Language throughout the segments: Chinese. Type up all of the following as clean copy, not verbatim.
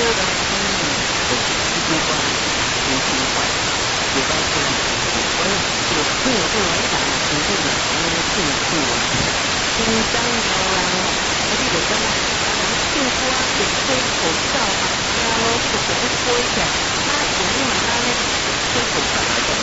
的一句话，一句话，有关系呢。我有朋友跟我讲，真正的幸福啊，紧张的人哦，我记得讲啊，幸福啊，是可以口罩啊，然后不是不会的，那有你们那呢，可以口罩来的，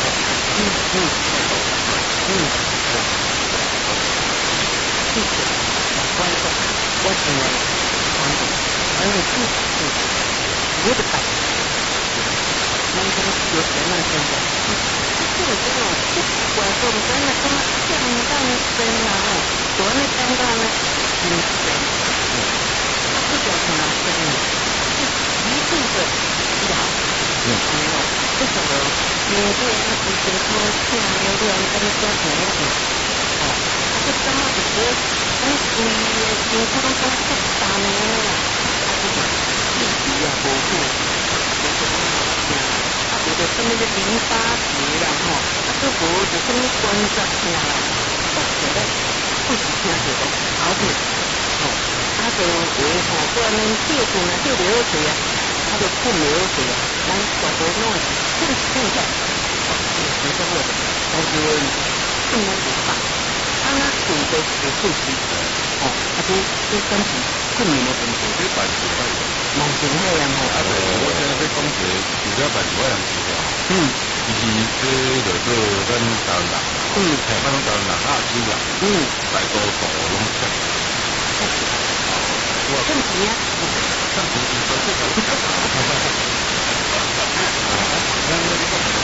谢谢，关注，我成为关注，而且我的感觉。男生有钱男生的，这个真哦，我说真的，他妈相当深啊！哦，昨天刚刚呢，深，他不讲什么深呢，是一定的了。没有，这什么？有个人直接说像有个人跟家庭那种，哦，他就刚好是很贵的，健康都不大呢，他就讲自己啊，不顾。有的是那个淋巴结啦，吼，这无就是那关节疼啦，或者咧不是听着讲好点，吼，就有吼，不然吊住啊，吊不好势啊，就困不好势啊，咱大部拢是困在，没错好的，但是困了无法，那困就是困死，吼，这身体困眠的问题， 这办事歹用， 梦境好样吼， 我现在在讲一个，除了办事歹人之外，其实这就做咱台湾人，咱台湾人亚洲人，大多数拢欠。 趁钱啊！ 趁钱是说这个，咱那个。